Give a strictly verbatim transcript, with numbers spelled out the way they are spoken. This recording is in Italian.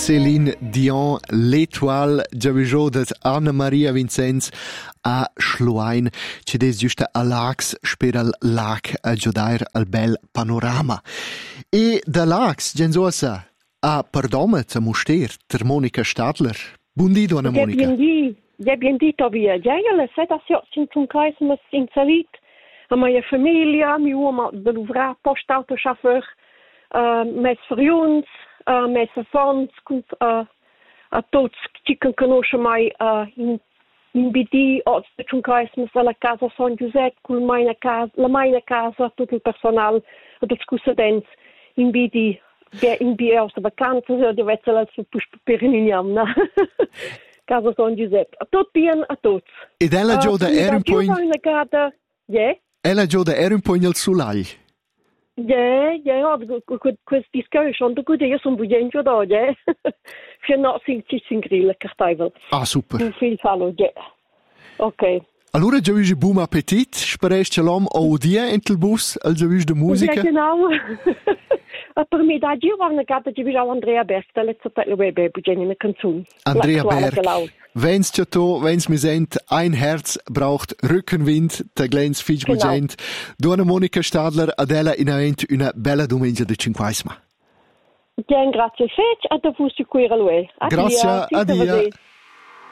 Céline Dion, l'étoile, giavijo de Anna Maria Vincenz a Schluein, ci des giusta a Lax, sper al lac a giudair al bel panorama. E da Lax, gensosa, a Perdomet, a Muster, ter Monica Stadler. Buondì, donna Monica. Buondì, ja buondì, Tobia. Ja, ja, la seta si sin tun kaismas inserit. A mia famiglia, mi uomo deluvra postautochauffeur, uh, mes friuns, uh, mes affons, uh, a tots ci che conosce mai uh, in in B D o tun kaismas alla casa San Giuseppe, col meine casa, la meine casa, tutto il personal, ad scussadens in B D. Che in B aus der Vacanze, so die Wetzel als per Nignamna. Casa San Giuseppe. A tot bien, a tots. Ed ella già da era un po' in... Yeah? Ella già da era un po' in il sulai. Yeah, yeah, questo discorso, da gude, io sono buongiorno da, yeah. Für no sin ci sin grilla cartaivel. Ah, super. Un fil fallo, yeah. Ok. Allora già vige buon appetit, sperest l'om o dia in il bus, al già vige de musica. Ja, genau. Per me da io varna gata di vige Andrea Berg, da letzte Zeit lo bebe bugen in canzone. Andrea Berg. Wenn's ja to, wenn's mi sent, ein Herz braucht Rückenwind, der glänz fitch bugent. Dona Monica Stadler, Adela in avent una bella domenica de cinquaisma. Bien, grazie fetch, a da fusi qui a lui. Grazie, adia.